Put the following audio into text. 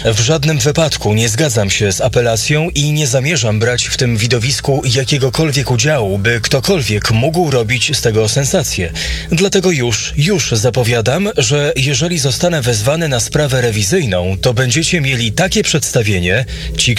W żadnym wypadku nie zgadzam się z apelacją i nie zamierzam brać w tym widowisku jakiegokolwiek udziału, by ktokolwiek mógł robić z tego sensację. Dlatego już zapowiadam, że jeżeli zostanę wezwany na sprawę rewizyjną, to będziecie mieli takie przedstawienie, ci,